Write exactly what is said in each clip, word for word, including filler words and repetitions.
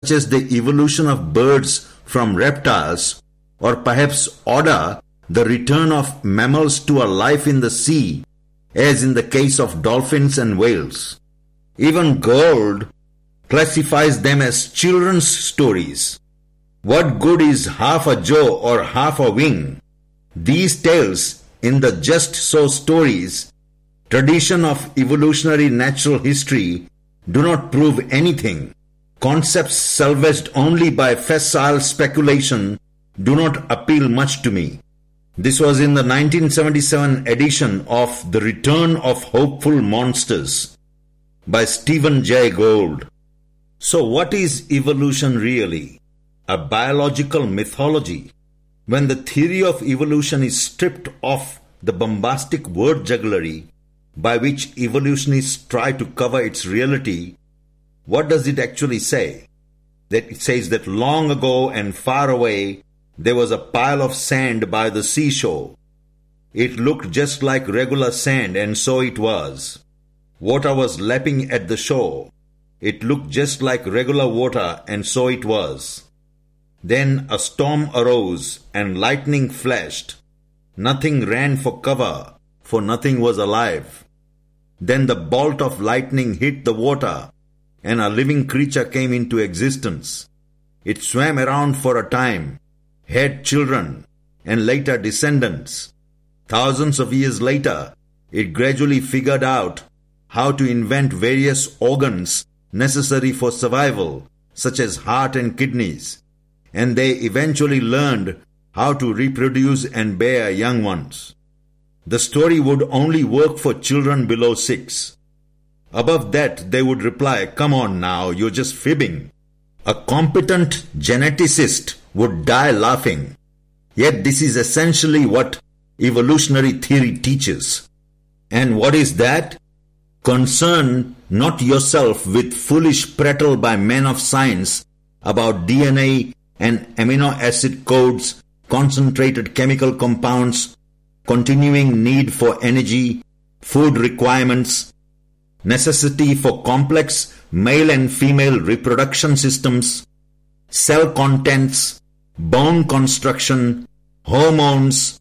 such as the evolution of birds from reptiles, or perhaps order the return of mammals to a life in the sea, as in the case of dolphins and whales. Even Gould classifies them as children's stories. What good is half a jaw or half a wing? These tales in the Just So stories, tradition of evolutionary natural history, do not prove anything. Concepts salvaged only by facile speculation do not appeal much to me. This was in the nineteen seventy-seven edition of The Return of Hopeful Monsters by Stephen Jay Gould. So what is evolution really? A biological mythology? When the theory of evolution is stripped of the bombastic word jugglery by which evolutionists try to cover its reality, what does it actually say? That it says that long ago and far away there was a pile of sand by the seashore. It looked just like regular sand, and so it was. Water was lapping at the shore. It looked just like regular water, and so it was. Then a storm arose, and lightning flashed. Nothing ran for cover, for nothing was alive. Then the bolt of lightning hit the water, and a living creature came into existence. It swam around for a time, had children, and later descendants. Thousands of years later, it gradually figured out how to invent various organs necessary for survival, such as heart and kidneys, and they eventually learned how to reproduce and bear young ones. The story would only work for children below six. Above that, they would reply, "Come on now, you're just fibbing." A competent geneticist would die laughing. Yet this is essentially what evolutionary theory teaches. And what is that? Concern not yourself with foolish prattle by men of science about D N A and amino acid codes, concentrated chemical compounds, continuing need for energy, food requirements, necessity for complex male and female reproduction systems, cell contents, bone construction, hormones,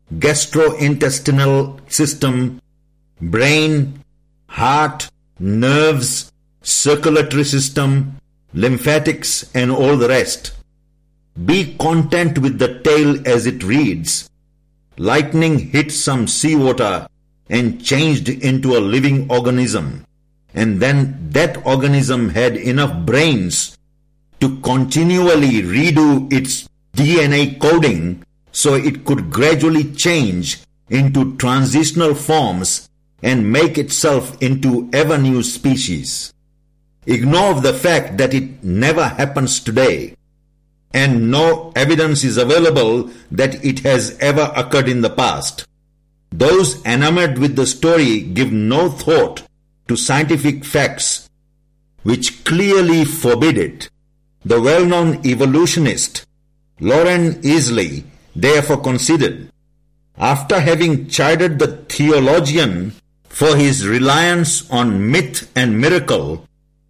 gastrointestinal system, brain, heart, nerves, circulatory system, lymphatics, and all the rest. Be content with the tale as it reads. Lightning hit some seawater and changed into a living organism, and then that organism had enough brains to continually redo its D N A coding so it could gradually change into transitional forms and make itself into ever new species. Ignore the fact that it never happens today, and no evidence is available that it has ever occurred in the past. Those enamored with the story give no thought to scientific facts which clearly forbid it. The well-known evolutionist Loren Eiseley therefore considered, after having chided the theologian for his reliance on myth and miracle,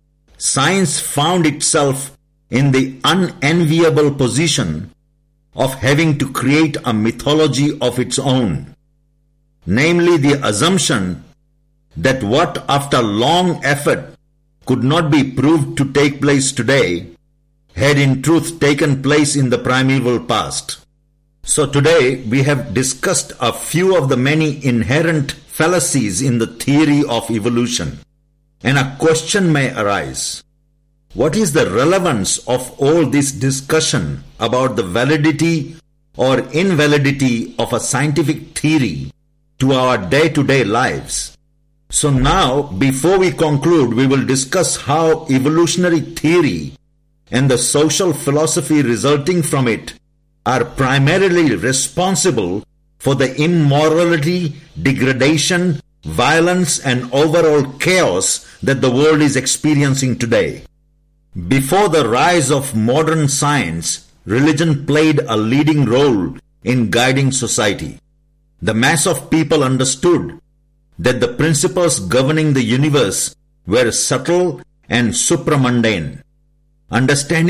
science found itself in the unenviable position of having to create a mythology of its own, namely the assumption that what after long effort could not be proved to take place today had in truth taken place in the primeval past. So today we have discussed a few of the many inherent fallacies in the theory of evolution, and a question may arise. What is the relevance of all this discussion about the validity or invalidity of a scientific theory to our day-to-day lives? So now, before we conclude, we will discuss how evolutionary theory and the social philosophy resulting from it are primarily responsible for the immorality, degradation, violence, and overall chaos that the world is experiencing today. Before the rise of modern science, religion played a leading role in guiding society. The mass of people understood that the principles governing the universe were subtle and supramundane. Understanding